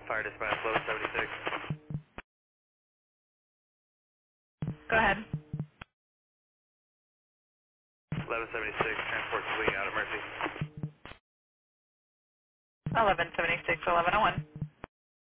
Fire dispatch, 1176. Go ahead. 1176, transport complete out of Mercy. 1176, 1101.